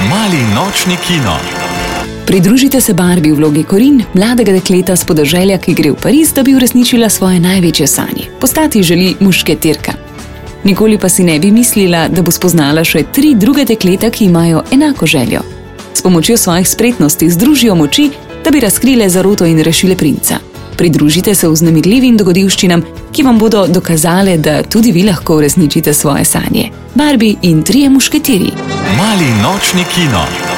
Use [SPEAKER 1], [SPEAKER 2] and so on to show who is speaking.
[SPEAKER 1] Mali nočni kino.
[SPEAKER 2] Pridružite se Barbie v vlogi Corinne, mladega dekleta s podeželja, ki gre v Pariz, da bi uresničila svoje največje sanje. Postati želi mušketirka. Nikoli pa si ne bi mislila, da bo spoznala še 3 druge dekleta, ki imajo enako željo. S pomočjo svojih spretnosti združijo moči, da bi razkrile zaroto in rešile princa. Pridružite se vznemirljivim dogodivščinam, ki vam bodo dokazale, da tudi vi lahko uresničite svoje sanje. Barbie in 3 mušketiri.
[SPEAKER 1] Mali nočni kino.